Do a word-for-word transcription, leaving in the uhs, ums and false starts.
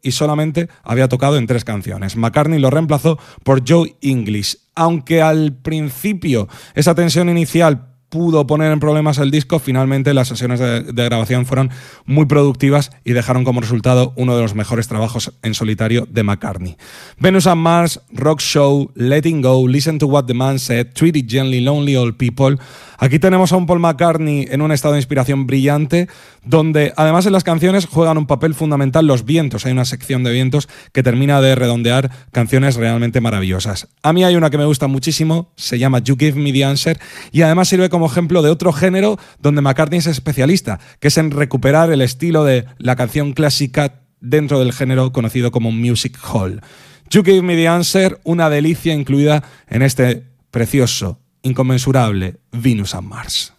y solamente había tocado en tres canciones. McCartney lo reemplazó por Joe English. Aunque al principio esa tensión inicial pudo poner en problemas el disco, finalmente las sesiones de, de grabación fueron muy productivas y dejaron como resultado uno de los mejores trabajos en solitario de McCartney. Venus and Mars, Rock Show, Letting Go, Listen to What the Man Said, Treat It Gently, Lonely Old People. Aquí tenemos a un Paul McCartney en un estado de inspiración brillante, donde además en las canciones juegan un papel fundamental los vientos. Hay una sección de vientos que termina de redondear canciones realmente maravillosas. A mí hay una que me gusta muchísimo, se llama You Give Me the Answer, y además sirve como ejemplo de otro género donde McCartney es especialista, que es en recuperar el estilo de la canción clásica dentro del género conocido como music hall. You Give Me the Answer, una delicia incluida en este precioso, inconmensurable Venus and Mars.